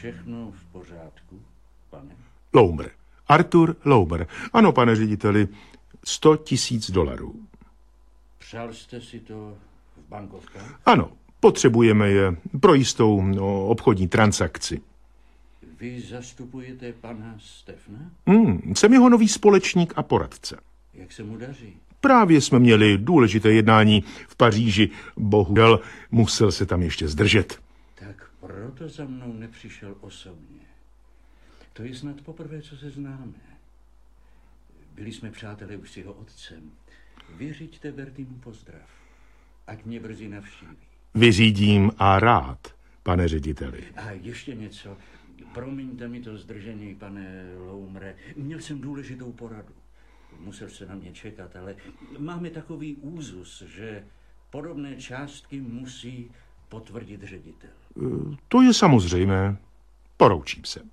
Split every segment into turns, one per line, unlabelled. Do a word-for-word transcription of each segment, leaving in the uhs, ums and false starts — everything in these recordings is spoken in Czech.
všechno v pořádku, pane?
Loumer. Arthur Loumer. Ano, pane řediteli, sto tisíc dolarů.
Přál jste si to v bankovkách?
Ano, potřebujeme je pro jistou no, obchodní transakci.
Vy zastupujete pana Stefna?
Hmm, jsem jeho nový společník a poradce.
Jak se mu daří?
Právě jsme měli důležité jednání v Paříži. Bohužel musel se tam ještě zdržet.
Tak proto za mnou nepřišel osobně. To je snad poprvé, co se známe. Byli jsme přátelé už s jeho otcem. Vyřiďte Bertimu pozdrav. Ať mě brzy navštíví.
Vyřídím a rád, pane řediteli.
A ještě něco. Promiňte mi to zdržení, pane Loumre. Měl jsem důležitou poradu. Musel se na mě čekat, ale máme takový úzus, že podobné částky musí potvrdit ředitel.
To je samozřejmé. Poroučím se.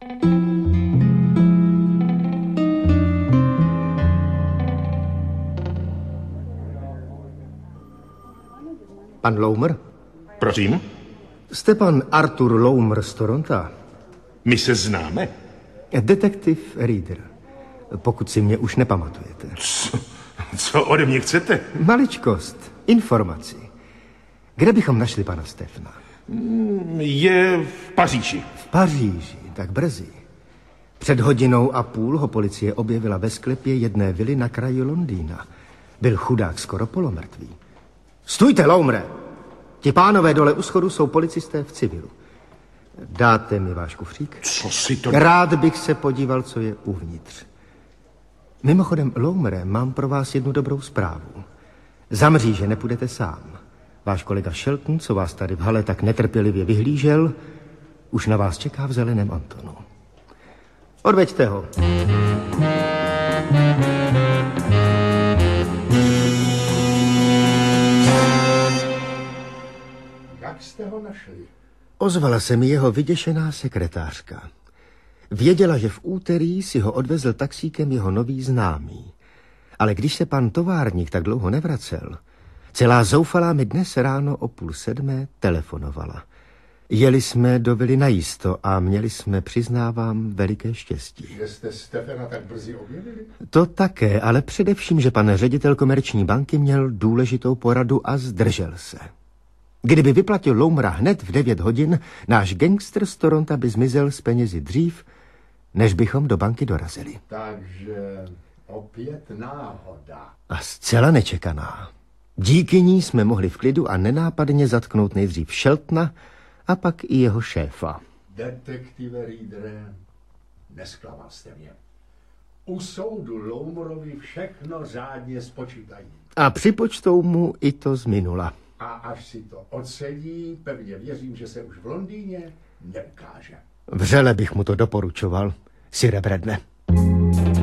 Pan Loumer?
Prosím?
Jste pan Arthur Loumer z Toronto?
My se známe?
Detektiv Reader. Pokud si mě už nepamatujete.
Co, co ode mě chcete?
Maličkost, informaci. Kde bychom našli pana Stefna?
Je v Paříži.
V Paříži, tak brzy. Před hodinou a půl ho policie objevila ve sklepě jedné vily na kraji Londýna. Byl chudák skoro polomrtvý. Stůjte, Loumre! Ti pánové dole u schodu jsou policisté v civilu. Dáte mi váš kufřík?
Co si to...
Rád bych se podíval, co je uvnitř. Mimochodem, Loumre, mám pro vás jednu dobrou zprávu. Za mříže nepůjdete sám. Váš kolega Shelton, co vás tady v hale tak netrpělivě vyhlížel, už na vás čeká v zeleném Antonu. Odveďte ho.
Jak jste ho našli?
Ozvala se mi jeho vyděšená sekretářka. Věděla, že v úterý si ho odvezl taxíkem jeho nový známý. Ale když se pan továrník tak dlouho nevracel, celá zoufalá mi dnes ráno o půl sedmé telefonovala. Jeli jsme do vily najisto a měli jsme, přiznávám, veliké štěstí.
Že jste Stefana tak brzy objevili?
To také, ale především, že pan ředitel Komerční banky měl důležitou poradu a zdržel se. Kdyby vyplatil Loumera hned v devět hodin, náš gangster z Toronto by zmizel z penězi dřív, než bychom do banky dorazili.
Takže opět náhoda.
A zcela nečekaná. Díky ní jsme mohli v klidu a nenápadně zatknout nejdřív Sheltona a pak i jeho šéfa.
Detektive Readere, nesklamal jste mě. U soudu Loumerovi všechno řádně spočítají.
A připočtou mu i to z minula.
A až si to odsedí, pevně věřím, že se už v Londýně neukáže.
Vřele bych mu to doporučoval, Sire Bradne.